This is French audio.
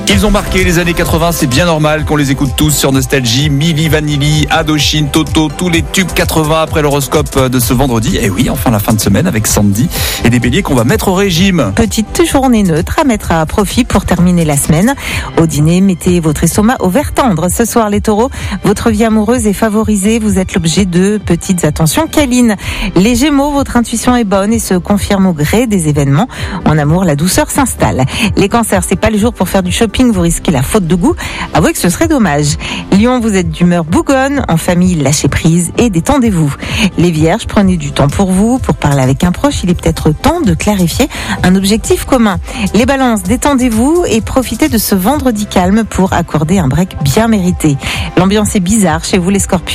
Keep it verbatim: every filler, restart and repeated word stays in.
Ils ont marqué les années quatre-vingts, c'est bien normal qu'on les écoute tous sur Nostalgie. Milli Vanilli, Indochine, Toto, tous les tubes quatre-vingts après l'horoscope de ce vendredi. Et oui, enfin la fin de semaine avec Sandy et des béliers qu'on va mettre au régime. Petite journée neutre à mettre à profit pour terminer la semaine. Au dîner, mettez votre estomac au vert tendre. Ce soir, les taureaux, votre vie amoureuse est favorisée. Vous êtes l'objet de petites attentions câlines. Les gémeaux, votre intuition est bonne et se confirme au gré des événements. En amour, la douceur s'installe. Les cancers, c'est pas le jour pour faire du shopping. Vous risquez la faute de goût. Avouez que ce serait dommage. Lion, vous êtes d'humeur bougonne. En famille, lâchez prise et détendez-vous. Les vierges, prenez du temps pour vous. Pour parler avec un proche, il est peut-être temps de clarifier un objectif commun. Les balances, détendez-vous et profitez de ce vendredi calme pour accorder un break bien mérité. L'ambiance est bizarre chez vous les scorpions.